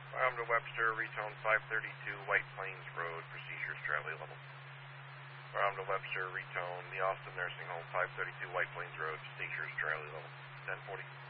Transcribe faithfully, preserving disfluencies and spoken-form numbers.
I'm to Webster, retone five thirty-two White Plains Road, procedures Charlie level. I'm to Webster, retone the Austin Nursing Home, five thirty-two White Plains Road, procedures Charlie level. ten forty.